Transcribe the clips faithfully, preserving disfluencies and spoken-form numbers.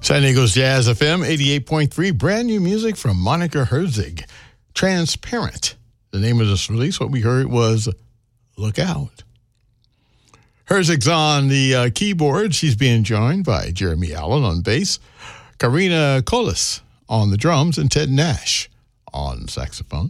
San Diego's Jazz F M eighty-eight point three, brand new music from Monica Herzig. Transparent. The name of this release, what we heard was Look Out. Herzig's on the uh, keyboard. She's being joined by Jeremy Allen on bass, Karina Collis on the drums, and Ted Nash on saxophone.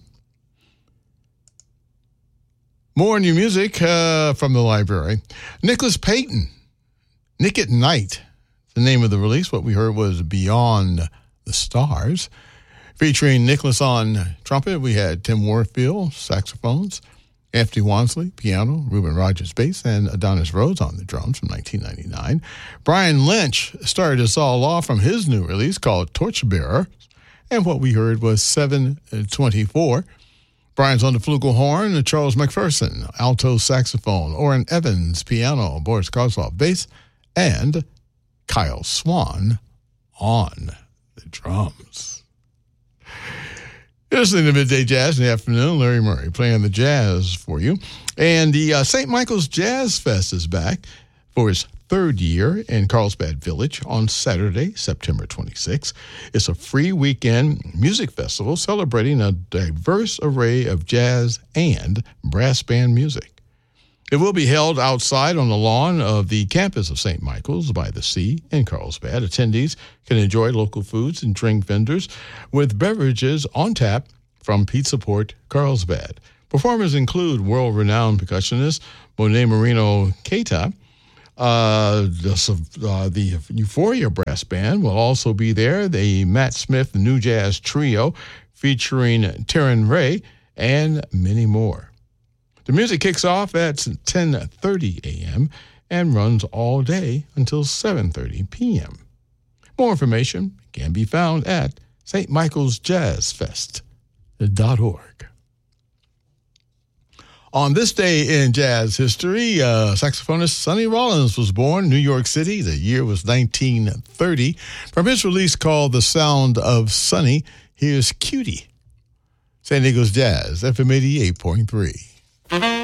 More new music uh, from the library. Nicholas Payton, Nick at Night. The name of the release, what we heard was Beyond the Stars. Featuring Nicholas on trumpet, we had Tim Warfield, saxophones, Anthony Wansley, piano, Reuben Rogers, bass, and Adonis Rhodes on the drums from nineteen ninety-nine. Brian Lynch started us all off from his new release called Torchbearer, and what we heard was seven twenty-four. Brian's on the flugelhorn, Charles McPherson, alto saxophone, Orrin Evans, piano, Boris Karloff, bass, and Kyle Swan on the drums. You're listening to Midday Jazz in the afternoon. Larry Murray playing the jazz for you. And the uh, Saint Michael's Jazz Fest is back for its third year in Carlsbad Village on Saturday, September twenty-sixth. It's a free weekend music festival celebrating a diverse array of jazz and brass band music. It will be held outside on the lawn of the campus of Saint Michael's by the Sea in Carlsbad. Attendees can enjoy local foods and drink vendors with beverages on tap from Pizza Port Carlsbad. Performers include world-renowned percussionist Monet Marino Keita. Uh, the, uh, the Euphoria Brass Band will also be there. The Matt Smith New Jazz Trio featuring Taryn Ray and many more. The music kicks off at ten thirty a.m. and runs all day until seven thirty p.m. More information can be found at st michaels jazz fest dot org. On this day in jazz history, uh, saxophonist Sonny Rollins was born in New York City. The year was nineteen thirty. From his release called The Sound of Sonny, here's Cutie. San Diego's Jazz, F M eighty-eight point three.